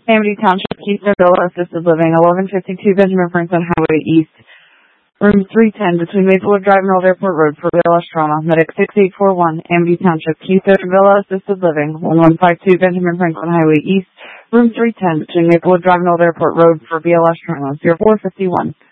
Amity Township, Keystone Villa Assisted Living, 1152 Benjamin Franklin Highway East, room 310 between Maplewood Drive and Old Airport Road for BLS trauma. Medic 6841, Amity Township, Keystone Villa Assisted Living, 1152 Benjamin Franklin Highway East, room 310 between Maplewood Drive and Old Airport Road for BLS trauma. 0451.